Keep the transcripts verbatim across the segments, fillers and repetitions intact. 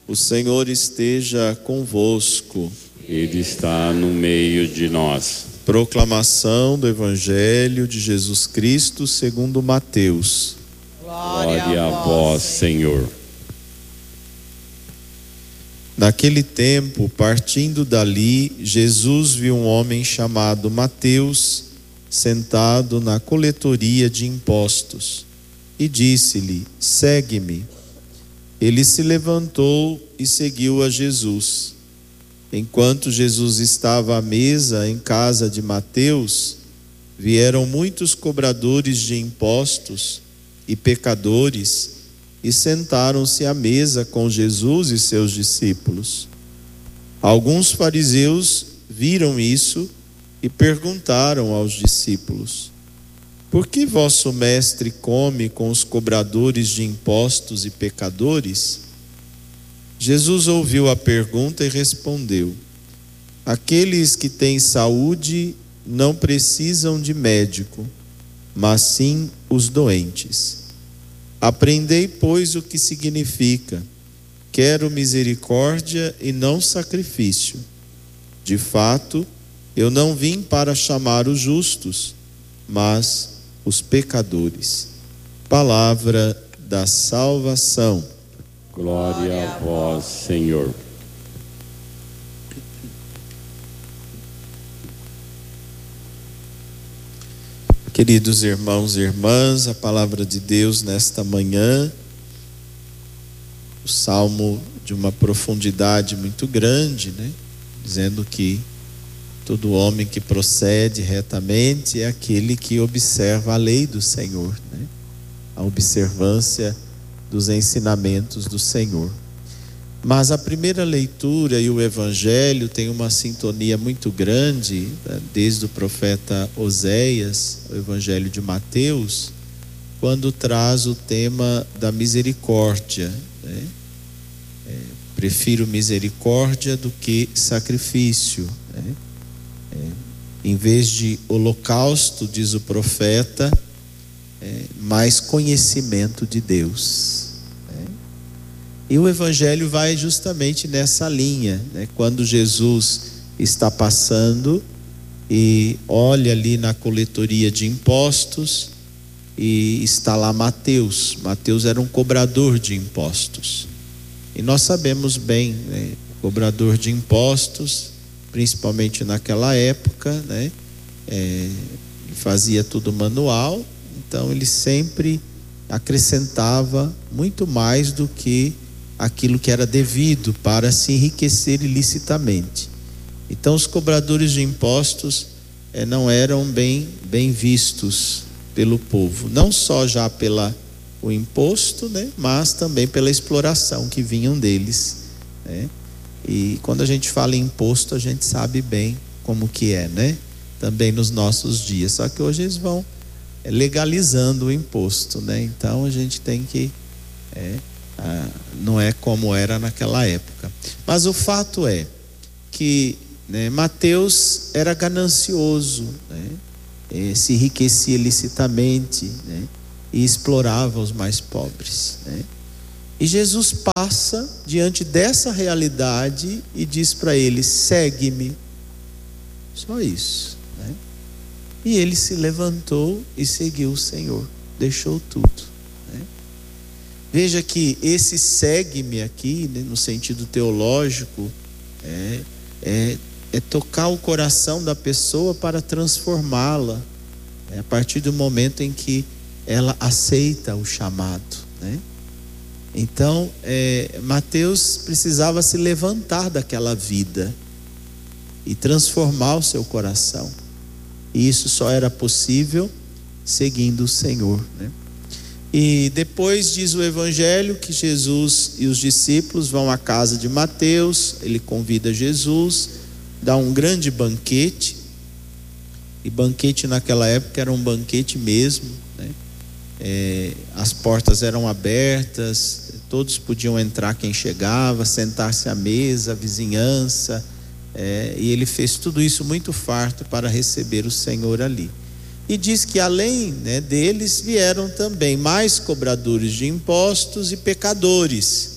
O Senhor esteja convosco. Ele está no meio de nós. Proclamação do Evangelho de Jesus Cristo segundo Mateus. Glória, Glória a vós, Senhor. Naquele tempo, partindo dali, Jesus viu um homem chamado Mateus sentado na coletoria de impostos e disse-lhe: segue-me. Ele se levantou e seguiu a Jesus. Enquanto Jesus estava à mesa em casa de Mateus, vieram muitos cobradores de impostos e pecadores e sentaram-se à mesa com Jesus e seus discípulos. Alguns fariseus viram isso e perguntaram aos discípulos: por que vosso mestre come com os cobradores de impostos e pecadores? Jesus ouviu a pergunta e respondeu: aqueles que têm saúde não precisam de médico, mas sim os doentes. Aprendei, pois, o que significa: quero misericórdia e não sacrifício. De fato, eu não vim para chamar os justos, mas os pecadores. Palavra da salvação. Glória a vós, Senhor. Queridos irmãos e irmãs, a palavra de Deus nesta manhã, o salmo de uma profundidade muito grande, né? Dizendo que todo homem que procede retamente é aquele que observa a lei do Senhor, né? A observância dos ensinamentos do Senhor. Mas a primeira leitura e o Evangelho tem uma sintonia muito grande, né? Desde o profeta Oséias, o Evangelho de Mateus, quando traz o tema da misericórdia, né? É, prefiro misericórdia do que sacrifício, né? É, em vez de holocausto, diz o profeta, é, mais conhecimento de Deus, né? E o Evangelho vai justamente nessa linha, né? Quando Jesus está passando e olha ali na coletoria de impostos e está lá Mateus. Mateus era um cobrador de impostos, e nós sabemos bem, né? Cobrador de impostos, principalmente naquela época, né? É, fazia tudo manual, então ele sempre acrescentava muito mais do que aquilo que era devido para se enriquecer ilicitamente. Então os cobradores de impostos é, não eram bem, bem vistos pelo povo, não só já pela o imposto, né? Mas também pela exploração que vinham deles, né? E quando a gente fala em imposto, a gente sabe bem como que é, né? Também nos nossos dias. Só que hoje eles vão legalizando o imposto, né? Então a gente tem que... É, ah, não é como era naquela época. Mas o fato é que, né, Mateus era ganancioso, né? É, se enriquecia ilicitamente, né? E explorava os mais pobres, né? E Jesus passa diante dessa realidade e diz para ele: segue-me. Só isso, né? E ele se levantou e seguiu o Senhor, deixou tudo, né? Veja que esse segue-me aqui, né, no sentido teológico, é, é, é tocar o coração da pessoa para transformá-la, é, a partir do momento em que ela aceita o chamado, né? Então, é, Mateus precisava se levantar daquela vida e transformar o seu coração. E isso só era possível seguindo o Senhor, né? E depois diz o Evangelho que Jesus e os discípulos vão à casa de Mateus. Ele convida Jesus, dá um grande banquete. E banquete naquela época era um banquete mesmo, né? É, as portas eram abertas, todos podiam entrar, quem chegava, sentar-se à mesa, a vizinhança, é, e ele fez tudo isso muito farto para receber o Senhor ali. E diz que além, né, deles vieram também mais cobradores de impostos e pecadores,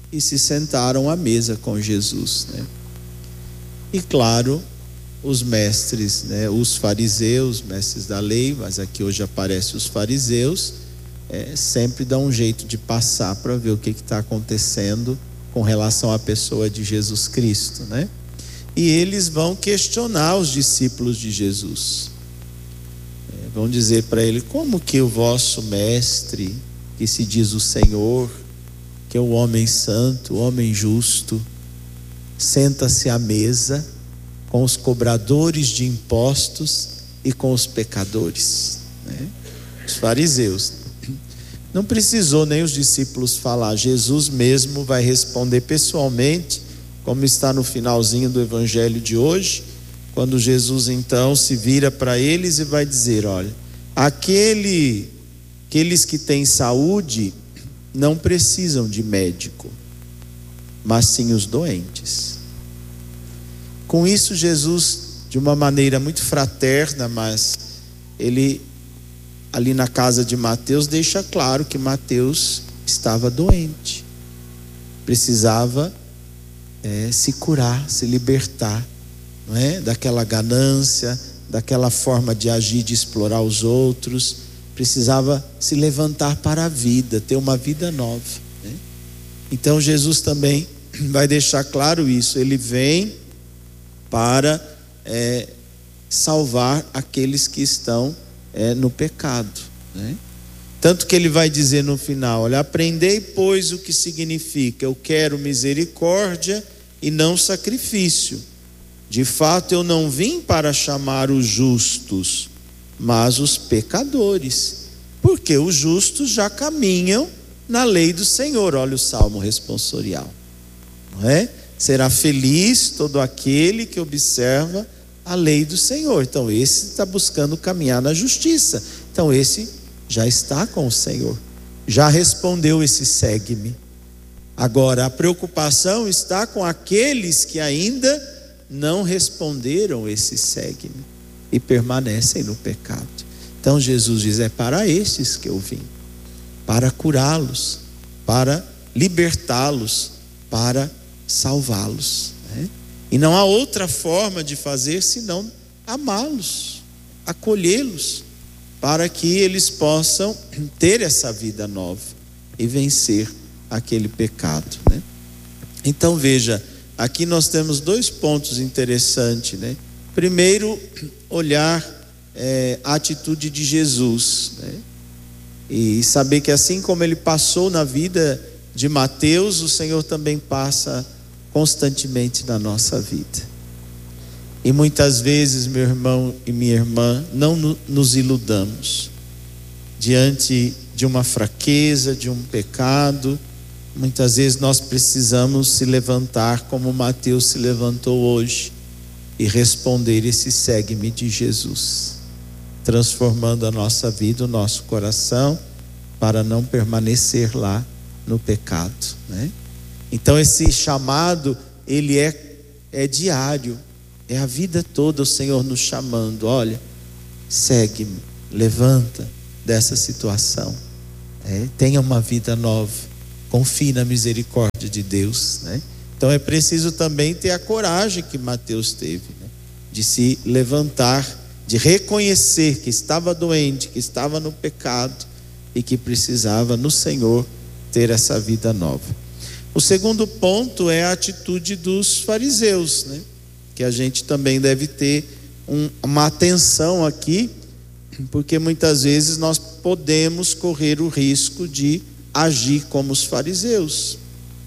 e se sentaram à mesa com Jesus, né? E claro, os mestres, né, os fariseus, mestres da lei, mas aqui hoje aparece os fariseus, é, sempre dão um jeito de passar para ver o que está acontecendo com relação à pessoa de Jesus Cristo, né? E eles vão questionar os discípulos de Jesus, é, vão dizer para ele: como que o vosso mestre, que se diz o Senhor, que é o homem santo, o homem justo, senta-se à mesa com os cobradores de impostos e com os pecadores, né? Os fariseus. Não precisou nem os discípulos falar, Jesus mesmo vai responder pessoalmente, como está no finalzinho do evangelho de hoje, quando Jesus então se vira para eles e vai dizer: olha, aquele, aqueles que têm saúde não precisam de médico, mas sim os doentes. Com isso, Jesus, de uma maneira muito fraterna, mas ele, ali na casa de Mateus, deixa claro que Mateus estava doente, precisava é, se curar, se libertar, não é? Daquela ganância, daquela forma de agir, de explorar os outros. Precisava se levantar para a vida, ter uma vida nova, né? Então Jesus também vai deixar claro isso. Ele vem para é, salvar aqueles que estão é, no pecado, né? Tanto que ele vai dizer no final: olha, aprendei pois o que significa eu quero misericórdia e não sacrifício. De fato eu não vim para chamar os justos, mas os pecadores, porque os justos já caminham na lei do Senhor. Olha o salmo responsorial, não é? Será feliz todo aquele que observa a lei do Senhor. Então esse está buscando caminhar na justiça, então esse já está com o Senhor, já respondeu esse segue-me. Agora a preocupação está com aqueles que ainda não responderam esse segue-me e permanecem no pecado. Então Jesus diz: é para estes que eu vim, para curá-los, para libertá-los, para salvá-los, né? E não há outra forma de fazer senão amá-los, acolhê-los, para que eles possam ter essa vida nova e vencer aquele pecado, né? Então veja, aqui nós temos dois pontos interessantes, né? Primeiro, olhar é, a atitude de Jesus, né? E saber que assim como ele passou na vida de Mateus, o Senhor também passa constantemente na nossa vida. E muitas vezes, meu irmão e minha irmã, não nos iludamos diante de uma fraqueza, de um pecado. Muitas vezes nós precisamos se levantar como Mateus se levantou hoje e responder esse segue-me de Jesus, transformando a nossa vida, o nosso coração, para não permanecer lá no pecado, né? Então esse chamado, ele é, é diário, é a vida toda o Senhor nos chamando: olha, segue-me, levanta dessa situação, é, tenha uma vida nova, confie na misericórdia de Deus, né? Então é preciso também ter a coragem que Mateus teve, né? De se levantar, de reconhecer que estava doente, que estava no pecado e que precisava no Senhor ter essa vida nova. O segundo ponto é a atitude dos fariseus, né? Que a gente também deve ter um, uma atenção aqui, porque muitas vezes nós podemos correr o risco de agir como os fariseus,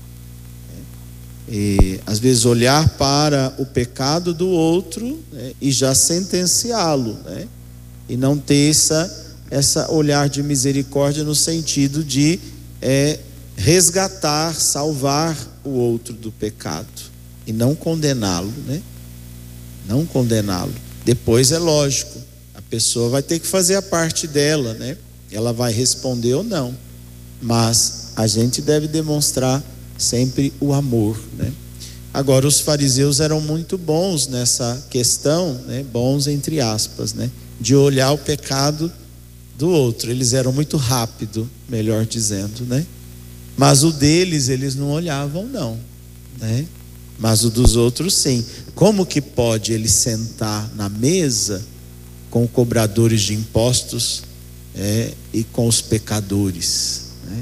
e às vezes olhar para o pecado do outro, né, e já sentenciá-lo, né, e não ter essa, essa olhar de misericórdia no sentido de é, resgatar, salvar o outro do pecado e não condená-lo, né? Não condená-lo. Depois é lógico, a pessoa vai ter que fazer a parte dela, né? Ela vai responder ou não, mas a gente deve demonstrar sempre o amor, né? Agora os fariseus eram muito bons nessa questão, né? Bons entre aspas, né? De olhar o pecado do outro. Eles eram muito rápido, melhor dizendo, né? Mas o deles eles não olhavam não, né? Mas o dos outros sim. Como que pode ele sentar na mesa com cobradores de impostos é, e com os pecadores, né?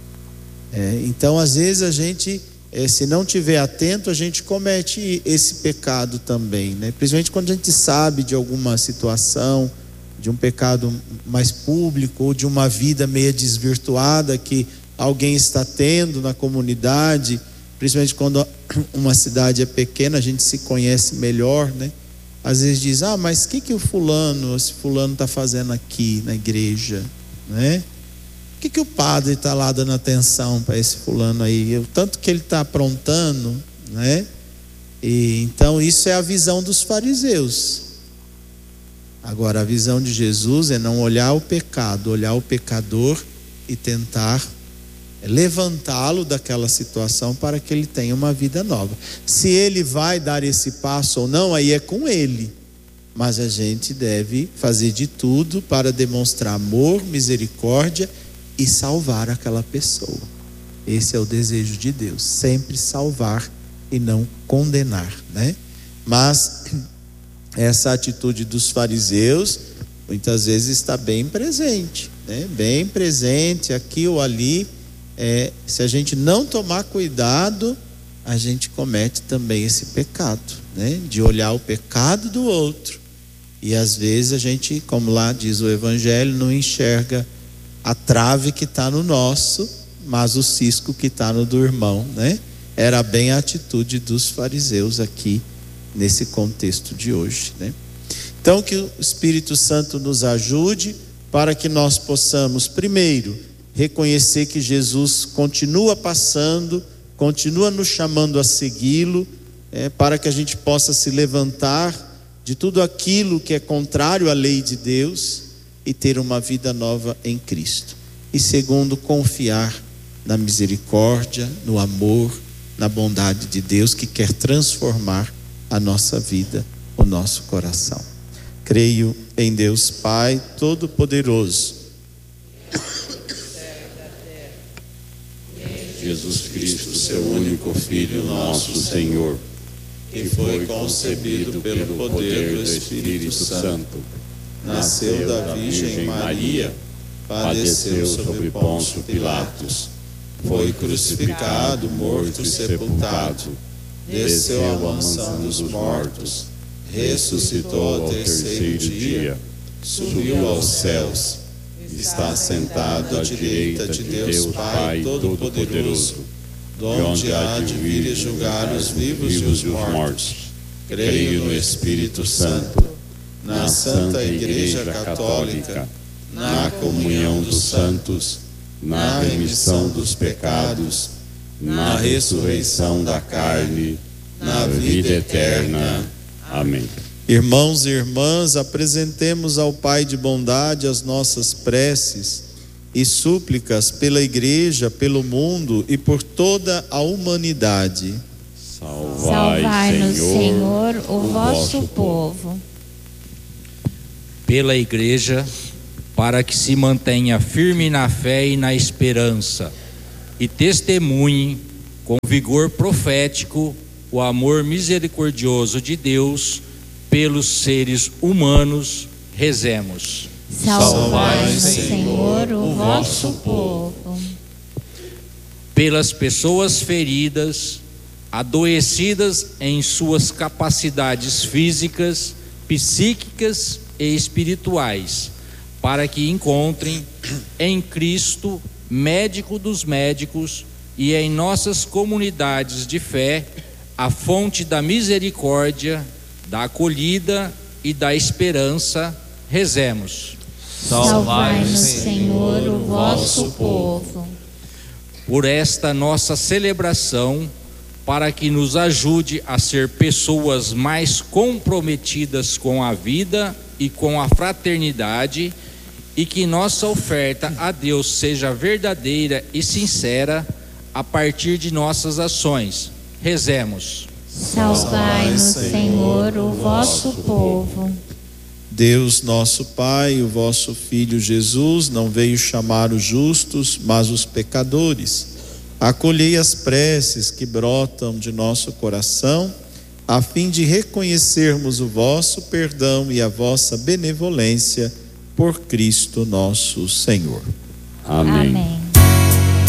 É, então às vezes a gente, é, se não tiver atento, a gente comete esse pecado também, né? Principalmente quando a gente sabe de alguma situação, de um pecado mais público ou de uma vida meio desvirtuada que alguém está tendo na comunidade. Principalmente quando uma cidade é pequena, a gente se conhece melhor, né? Às vezes diz, ah, mas o que que o fulano, esse fulano está fazendo aqui na igreja, né? O que que o padre está lá dando atenção para esse fulano aí? O tanto que ele está aprontando, né? E então isso é a visão dos fariseus. Agora a visão de Jesus é não olhar o pecado, olhar o pecador e tentar levantá-lo daquela situação para que ele tenha uma vida nova. Se ele vai dar esse passo ou não, aí é com ele, mas a gente deve fazer de tudo para demonstrar amor, misericórdia e salvar aquela pessoa. Esse é o desejo de Deus, sempre salvar e não condenar, né? Mas essa atitude dos fariseus muitas vezes está bem presente, né? Bem presente aqui ou ali. É, se a gente não tomar cuidado, a gente comete também esse pecado, né? De olhar o pecado do outro, e às vezes a gente, como lá diz o Evangelho, não enxerga a trave que está no nosso, mas o cisco que está no do irmão, né? Era bem a atitude dos fariseus aqui nesse contexto de hoje, né? Então que o Espírito Santo nos ajude para que nós possamos primeiro reconhecer que Jesus continua passando, continua nos chamando a segui-lo, é, para que a gente possa se levantar de tudo aquilo que é contrário à lei de Deus e ter uma vida nova em Cristo. E segundo, confiar na misericórdia, no amor, na bondade de Deus que quer transformar a nossa vida, o nosso coração. Creio em Deus Pai Todo-Poderoso, Jesus Cristo, seu único Filho, nosso Senhor, que foi concebido pelo poder do Espírito Santo, nasceu da Virgem Maria, padeceu sob Pôncio Pilatos, foi crucificado, morto e sepultado, desceu à mansão dos mortos, ressuscitou ao terceiro dia, subiu aos céus, está sentado à direita de Deus Pai Todo-Poderoso, donde há de vir julgar os vivos e os mortos. Creio no Espírito Santo, na Santa Igreja Católica, na comunhão dos santos, na remissão dos pecados, na ressurreição da carne, na vida eterna. Amém. Irmãos e irmãs, apresentemos ao Pai de bondade as nossas preces e súplicas pela Igreja, pelo mundo e por toda a humanidade. Salvai-nos, Senhor, Senhor, o vosso povo. Pela Igreja, para que se mantenha firme na fé e na esperança, e testemunhe com vigor profético o amor misericordioso de Deus pelos seres humanos, rezemos. Salvai-nos, Senhor, o vosso povo. Pelas pessoas feridas, adoecidas em suas capacidades físicas, psíquicas e espirituais, para que encontrem em Cristo, médico dos médicos, e em nossas comunidades de fé, a fonte da misericórdia, da acolhida e da esperança, rezemos. Salvai-nos, Senhor, o vosso povo. Por esta nossa celebração, para que nos ajude a ser pessoas mais comprometidas com a vida e com a fraternidade, e que nossa oferta a Deus seja verdadeira e sincera a partir de nossas ações. Rezemos. Salvai-nos, Senhor, o vosso povo. Deus nosso Pai, o vosso Filho Jesus não veio chamar os justos, mas os pecadores, Acolhei as preces que brotam de nosso coração, a fim de reconhecermos o vosso perdão e a vossa benevolência por Cristo nosso Senhor. Amém. Amém.